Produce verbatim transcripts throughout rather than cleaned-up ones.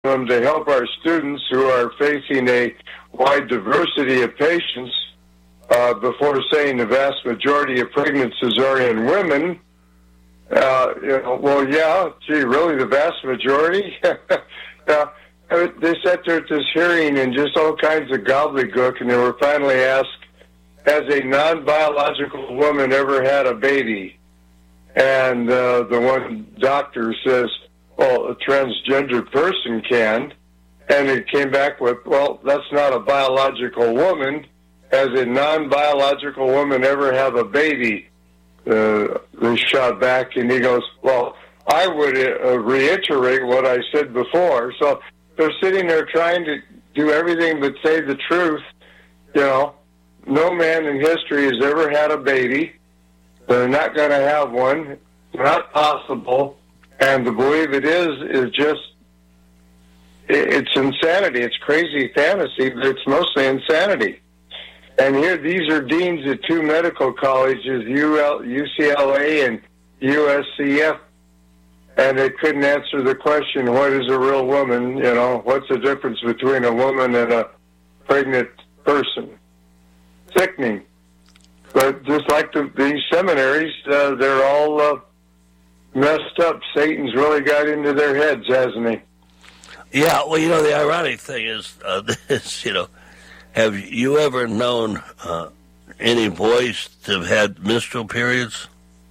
them to help our students who are facing a wide diversity of patients uh, before saying the vast majority of pregnancies are in women. Uh, you know, well, yeah, gee, really, the vast majority? uh, they sat there at this hearing and just all kinds of gobbledygook, and they were finally asked, has a non-biological woman ever had a baby? And uh, the one doctor says, well, a transgender person can. And it came back with, well, that's not a biological woman. Has a non-biological woman ever have a baby? Uh, they shot back, and he goes, well, I would uh, reiterate what I said before. So they're sitting there trying to do everything but say the truth. You know, no man in history has ever had a baby. They're not going to have one. It's not possible. And to believe it is, is just, it's insanity. It's crazy fantasy, but it's mostly insanity. And here, these are deans at two medical colleges, U C L A and U S C F, and they couldn't answer the question, what is a real woman? You know, what's the difference between a woman and a pregnant person? Sickening. But just like the, these seminaries, uh, they're all uh, messed up. Satan's really got into their heads, hasn't he? Yeah, well, you know, the ironic thing is uh, this, you know, have you ever known uh, any boys to have had menstrual periods?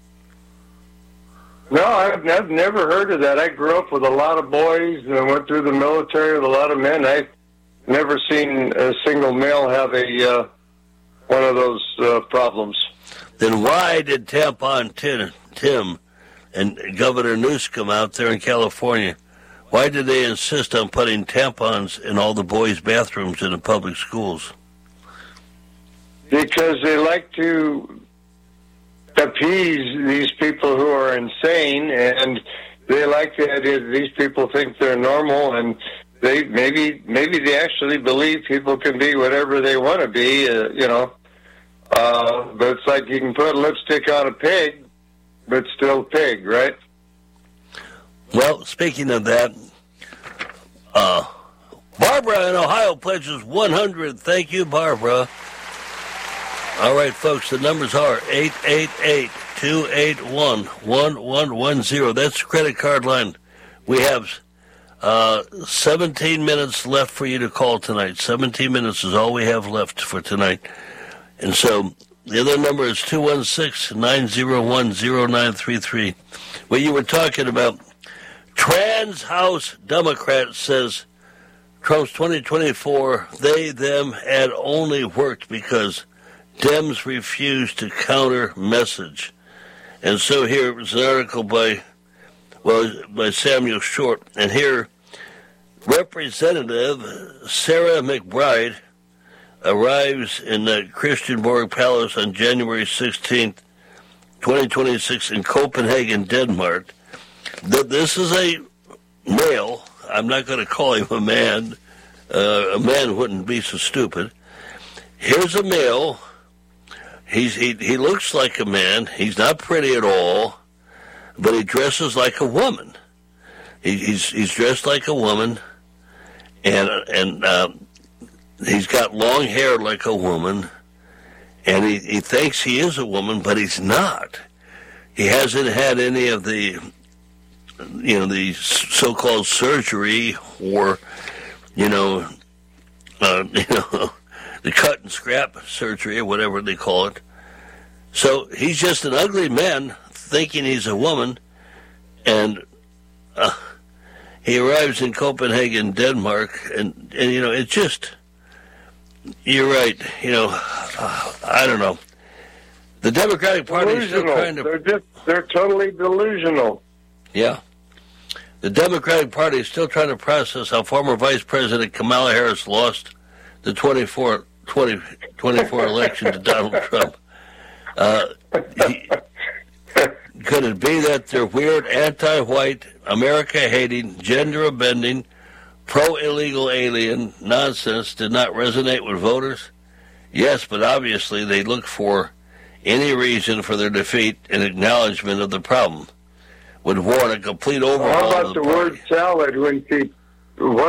No, I've, I've never heard of that. I grew up with a lot of boys and I went through the military with a lot of men. I've never seen a single male have a uh, one of those uh, problems. Then why did Tampon Tim, Tim and Governor Newsom out there in California, why did they insist on putting tampons in all the boys' bathrooms in the public schools? Because they like to appease these people who are insane, and they like the idea that these people think they're normal, and they maybe maybe they actually believe people can be whatever they want to be, uh, you know. Uh, but it's like you can put lipstick on a pig, but still pig, right? Well, speaking of that, uh, Barbara in Ohio pledges one hundred. Thank you, Barbara. All right, folks, the numbers are eight eight eight, two eight one, one one one zero. That's the credit card line. We have uh, seventeen minutes left for you to call tonight. seventeen minutes is all we have left for tonight. And so the other number is two one six, nine zero one, zero nine three three. Well, you were talking about Trans House Democrat says Trump's twenty twenty-four, they, them, had only worked because Dems refused to counter message. And so here is an article by, well, by Samuel Short. And here, Representative Sarah McBride arrives in the Christiansborg Palace on January sixteenth, twenty twenty-six in Copenhagen, Denmark. This is a male. I'm not going to call him a man. Uh, a man wouldn't be so stupid. Here's a male. He's he he looks like a man. He's not pretty at all, but he dresses like a woman. He, he's he's dressed like a woman, and and uh, he's got long hair like a woman, and he, he thinks he is a woman, but he's not. He hasn't had any of the, you know, the so-called surgery or, you know, uh, you know, the cut and scrap surgery or whatever they call it. So he's just an ugly man thinking he's a woman, and uh, he arrives in Copenhagen, Denmark, and, and, you know, it's just, you're right, you know, uh, I don't know. The Democratic Party is still trying to... They're just, they're totally delusional. Yeah. The Democratic Party is still trying to process how former Vice President Kamala Harris lost the twenty-four, twenty twenty-four election to Donald Trump. Uh, he, could it be that their weird anti-white, America-hating, gender-bending, pro-illegal alien nonsense did not resonate with voters? Yes, but obviously they look for any reason for their defeat and acknowledgement of the problem would warrant a complete overhaul. How about of the, the party. word salad when she what